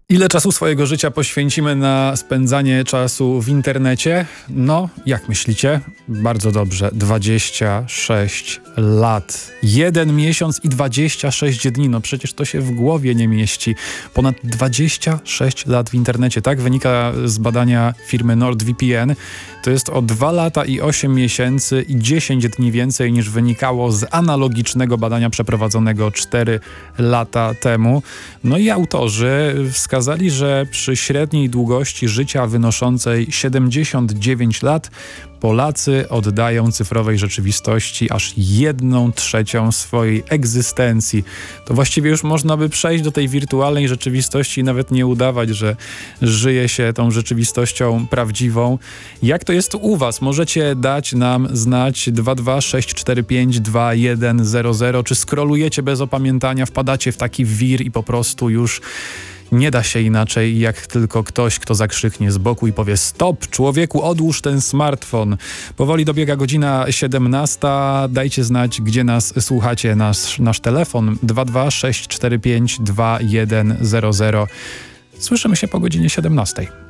Ile czasu swojego życia poświęcimy na spędzanie czasu w internecie? No, jak myślicie? Bardzo dobrze. 26 lat. 1 miesiąc i 26 dni. No przecież to się w głowie nie mieści. Ponad 26 lat w internecie. Tak wynika z badania firmy NordVPN. To jest o 2 lata i 8 miesięcy i 10 dni więcej niż wynikało z analogicznego badania przeprowadzonego 4 lata temu. No i autorzy wskazali, że przy średniej długości życia wynoszącej 79 lat Polacy oddają cyfrowej rzeczywistości aż 1/3 swojej egzystencji. To właściwie już można by przejść do tej wirtualnej rzeczywistości i nawet nie udawać, że żyje się tą rzeczywistością prawdziwą. Jak to jest u was? Możecie dać nam znać 226452100. Czy scrollujecie bez opamiętania, wpadacie w taki wir i po prostu już nie da się inaczej, jak tylko ktoś, kto zakrzyknie z boku i powie: stop, człowieku, odłóż ten smartfon. Powoli dobiega godzina 17. Dajcie znać, gdzie nas słuchacie. Nasz telefon 226452100. Słyszymy się po godzinie 17.